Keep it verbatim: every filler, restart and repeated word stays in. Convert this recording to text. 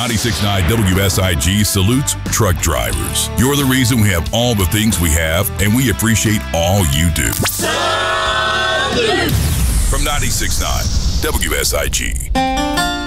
ninety-six point nine W S I G salutes truck drivers. You're the reason we have all the things we have, and we appreciate all you do. Salute! From ninety-six point nine W S I G.